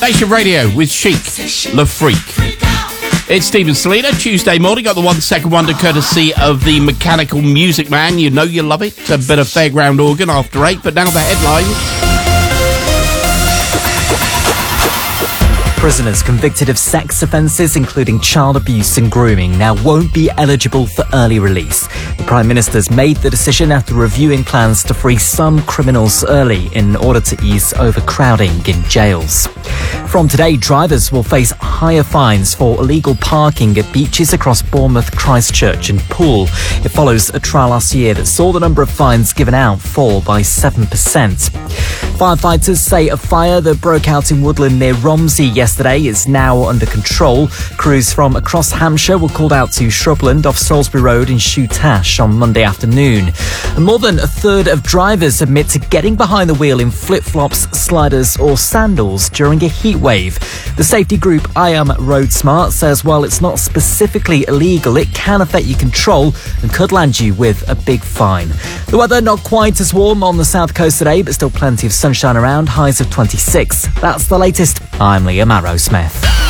Nation Radio with Chic, Le Freak. It's Stephen Selena, Tuesday morning. Got the 1 second wonder courtesy of the Mechanical Music Man. You know you love it. A bit of fairground organ after 8, but now the headlines. Prisoners convicted of sex offences, including child abuse and grooming, now won't be eligible for early release. The Prime Minister's made the decision after reviewing plans to free some criminals early in order to ease overcrowding in jails. From today, drivers will face higher fines for illegal parking at beaches across Bournemouth, Christchurch and Poole. It follows a trial last year that saw the number of fines given out fall by 7%. Firefighters say a fire that broke out in Woodland near Romsey yesterday is now under control. Crews from across Hampshire were called out to Shrubland off Salisbury Road in Shoetash on Monday afternoon. And more than a third of drivers admit to getting behind the wheel in flip-flops, sliders or sandals during a heat wave. The safety group I Am Road Smart says while it's not specifically illegal, it can affect your control and could land you with a big fine. The weather not quite as warm on the south coast today, but still plenty of sunshine around, highs of 26. That's the latest. I'm Liam Arrowsmith.